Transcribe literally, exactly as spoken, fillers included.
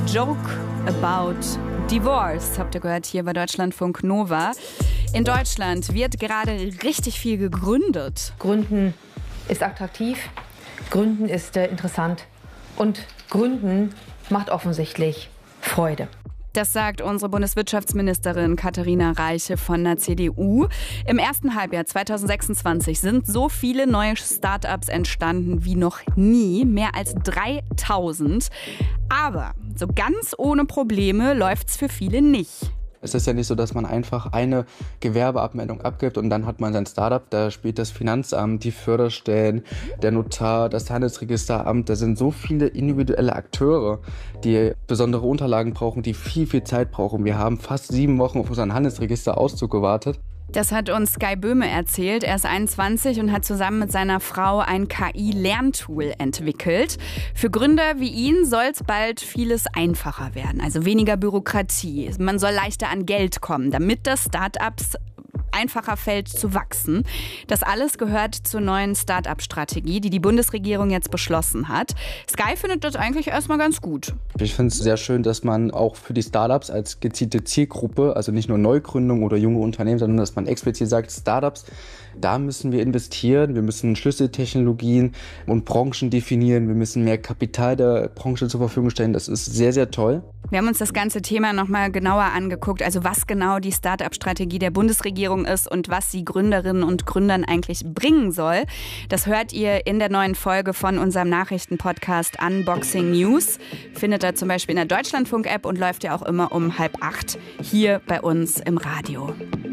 Joke about Divorce, habt ihr gehört hier bei Deutschlandfunk Nova. In Deutschland wird gerade richtig viel gegründet. Gründen ist attraktiv, Gründen ist äh, interessant und Gründen macht offensichtlich Freude. Das sagt unsere Bundeswirtschaftsministerin Katharina Reiche von der C D U. Im ersten Halbjahr zweitausendsechsundzwanzig sind so viele neue Start-ups entstanden wie noch nie, mehr als dreitausend. Aber so ganz ohne Probleme läuft's für viele nicht. Es ist ja nicht so, dass man einfach eine Gewerbeabmeldung abgibt und dann hat man sein Startup. Da spielt das Finanzamt, die Förderstellen, der Notar, das Handelsregisteramt. Da sind so viele individuelle Akteure, die besondere Unterlagen brauchen, die viel, viel Zeit brauchen. Wir haben fast sieben Wochen auf unseren Handelsregisterauszug gewartet. Das hat uns Sky Böhme erzählt. Er ist einundzwanzig und hat zusammen mit seiner Frau ein K I-Lerntool entwickelt. Für Gründer wie ihn soll es bald vieles einfacher werden, also weniger Bürokratie. Man soll leichter an Geld kommen, damit das Start-ups einfacher fällt zu wachsen. Das alles gehört zur neuen Start-up-Strategie, die die Bundesregierung jetzt beschlossen hat. Sky findet das eigentlich erstmal ganz gut. Ich finde es sehr schön, dass man auch für die Startups als gezielte Zielgruppe, also nicht nur Neugründung oder junge Unternehmen, sondern dass man explizit sagt, Startups, da müssen wir investieren, wir müssen Schlüsseltechnologien und Branchen definieren, wir müssen mehr Kapital der Branche zur Verfügung stellen. Das ist sehr, sehr toll. Wir haben uns das ganze Thema nochmal genauer angeguckt, also was genau die Start-up-Strategie der Bundesregierung ist und was sie Gründerinnen und Gründern eigentlich bringen soll. Das hört ihr in der neuen Folge von unserem Nachrichtenpodcast Unboxing News. Findet ihr zum Beispiel in der Deutschlandfunk-App und läuft ja auch immer um halb acht hier bei uns im Radio.